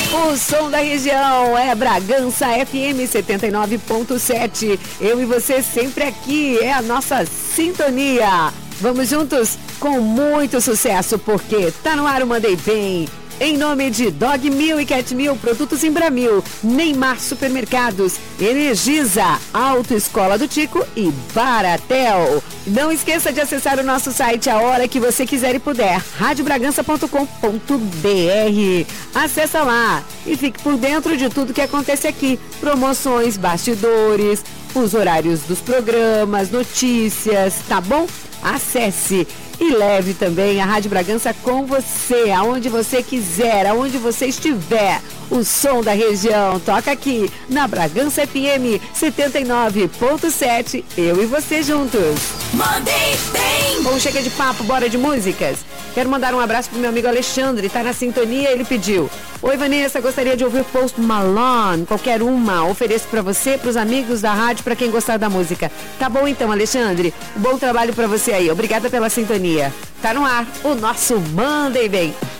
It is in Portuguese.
O som da região é Bragança FM 79.7. Eu e você sempre aqui, é a nossa sintonia. Vamos juntos com muito sucesso, porque tá no ar o Mandei Bem. Em nome de Dog Mil e Cat Mil, produtos Embramil, Neymar Supermercados, Energisa, Autoescola do Tico e Baratel. Não esqueça de acessar o nosso site a hora que você quiser e puder, radiobragança.com.br. Acesse lá e fique por dentro de tudo que acontece aqui. Promoções, bastidores, os horários dos programas, notícias, tá bom? Acesse e leve também a Rádio Bragança com você, aonde você quiser, aonde você estiver. O som da região toca aqui na Bragança FM 79.7. Eu e você juntos. Mandei bem. Bom, chega de papo, bora de músicas. Quero mandar um abraço pro meu amigo Alexandre, tá na sintonia, ele pediu: oi Vanessa, gostaria de ouvir Post Malone, qualquer uma, ofereço pra você, pros amigos da rádio, pra quem gostar da música. Tá bom então, Alexandre, um bom trabalho pra você aí, obrigada pela sintonia. Tá no ar, o nosso Mandei Bem.